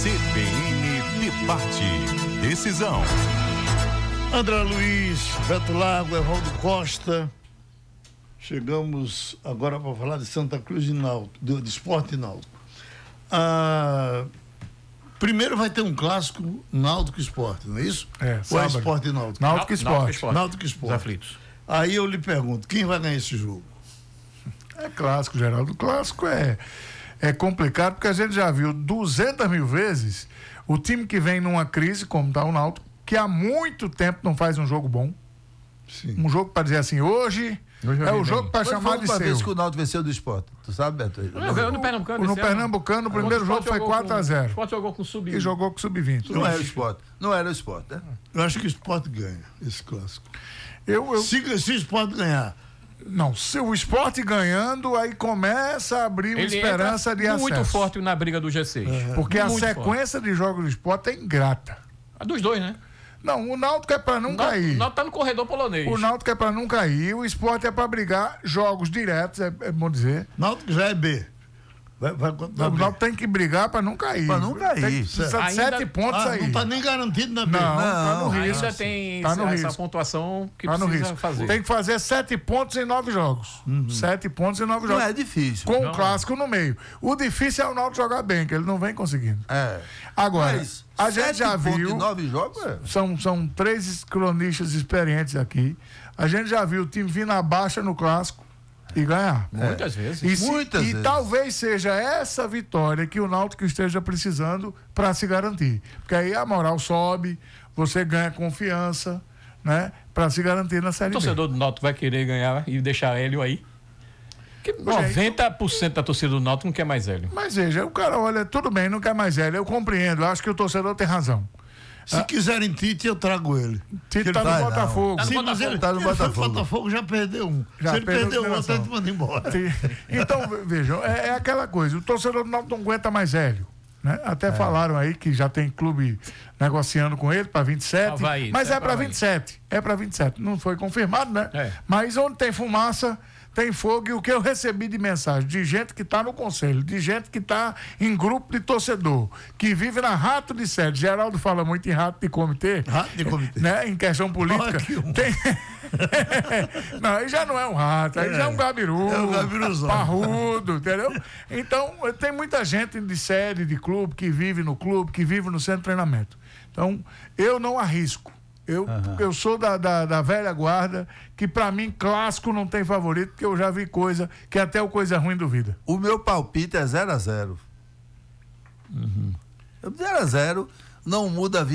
CBN Debate. Decisão. André Luiz, Beto Lago, Evaldo Costa. Chegamos agora para falar de Santa Cruz e Náutico, de Sport e Náutico. Primeiro vai ter um clássico Náutico e Sport, não é isso? Ou é Sport e Náutico? Náutico e Sport. Náutico e Sport. Os aflitos. Aí eu lhe pergunto, quem vai ganhar esse jogo? É clássico, Geraldo. Clássico é complicado, porque a gente já viu 200 mil vezes o time que vem numa crise, como está o Náutico, que há muito tempo não faz um jogo bom. Sim. Um jogo para dizer assim, hoje é o jogo para chamar de seu. Foi a vez que o Náutico venceu do Sport. Tu sabe, Beto? No Pernambucano. No Pernambucano, o primeiro jogo foi 4-0. O Sport jogou com sub-20. E jogou com sub-20. Não era o Sport. Não era o Sport, né? Eu acho que o Sport ganha esse clássico. Se o Sport ganhar. Não, se o Sport ganhando, aí começa a abrir uma esperança de acesso. Muito forte na briga do G6. Porque a sequência de jogos do Sport é ingrata. A dos dois, né? Não, o Náutico é para não cair. O Náutico tá no corredor polonês. O Náutico é para não cair, o Sport é para brigar jogos diretos, é bom dizer. Náutico já é B. O Náutico tem que brigar para não cair. Para não cair. Precisa de 7 pontos aí. Não está nem garantido na B. Não, tá no risco. Ainda tem Tá no essa risco. pontuação que Tá no precisa risco. fazer. Tem que fazer 7 pontos em 9 jogos. 7 pontos em 9 Não jogos. é difícil. Com o clássico no meio. O difícil é o Náutico jogar bem, que ele não vem conseguindo. Agora, Mas a gente já viu. 9 jogos, São 3 cronistas experientes aqui. A gente já viu o time vir na baixa no clássico e ganhar. Muitas vezes. E talvez seja essa vitória que o Náutico esteja precisando para se garantir. Porque aí a moral sobe, você ganha confiança, né? Para se garantir na Série B. O torcedor do Náutico vai querer ganhar e deixar Hélio aí. Que 90% da torcida do Náutico não quer mais Hélio. Mas veja, o cara olha, tudo bem, não quer mais Hélio. Eu compreendo, eu acho que o torcedor tem razão. Se quiserem Tite, eu trago ele. Tite tá no Botafogo. Sim, mas ele tá no Botafogo. O Botafogo já perdeu um. Se ele perdeu um, outro, ele manda embora. Então, vejam, é aquela coisa. O torcedor do Náutico não aguenta mais Hélio. Né? Até falaram aí que já tem clube negociando com ele para 27. Mas é para 27. É para 27. Não foi confirmado, né? Mas onde tem fumaça, tem fogo. E o que eu recebi de mensagem de gente que está no conselho, de gente que está em grupo de torcedor, que vive na rato de sede. Geraldo fala muito em rato de comitê. Rato de comitê. Né? Em questão política. Não, aí já não é um rato, aí já é um gabiru. É um gabiruzão. Parrudo, entendeu? Então, tem muita gente de sede, de clube, que vive no clube, que vive no centro de treinamento. Então, eu não arrisco. Eu sou da velha guarda, que pra mim clássico não tem favorito, porque eu já vi coisa que até o coisa ruim duvida. O meu palpite é 0-0. 0-0, não muda a vida.